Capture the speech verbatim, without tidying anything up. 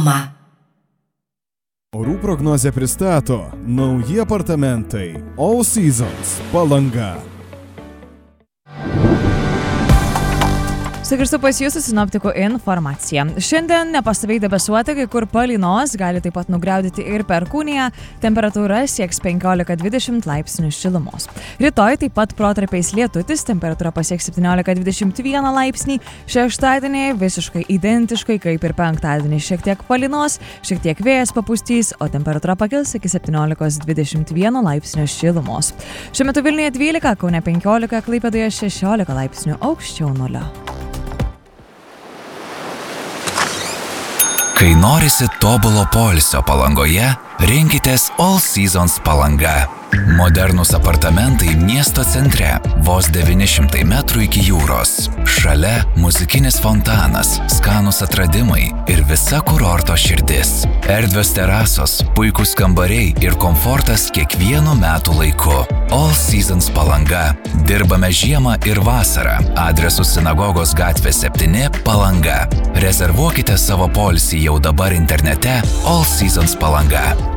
Reklama. Orų prognozė pristato nauji apartamentai All Seasons Palanga. Sugrįžtu pas jūsų sinoptikų informaciją. Šiandien nepastoviai debesuota, kai kur palynos, gali taip pat nugriaudyti ir Perkūnija, temperatūra sieks penkiolika dvidešimt laipsnių šilumos. Rytoj taip pat protarpiais lietutis, temperatūra pasieks septyniolika dvidešimt vieną laipsnį, šeštadienį visiškai identiškai kaip ir penktadienį, šiek tiek palynos, šiek tiek vėjas papustys, o temperatūra pakils iki septyniolika dvidešimt vieną laipsnių šilumos. Šiuo metu Vilniuje dvylika, Kaune penkiolika, Klaipėdoje šešiolika laipsnių aukščiau nulio. Kai norisi tobulo poilsio Palangoje, rinkitės All Seasons Palanga. Modernūs apartamentai miesto centre, vos devyni šimtai metrų iki jūros. Šalia muzikinis fontanas, skanūs atradimai ir visa kurorto širdis. Erdvios terasos, puikūs kambariai ir komfortas kiekvienu metų laiku. All Seasons Palanga. Dirbame žiemą ir vasarą. Adresu Sinagogos gatvė septyni Palanga. Rezervuokite savo poilsį jau dabar internete all seasons palanga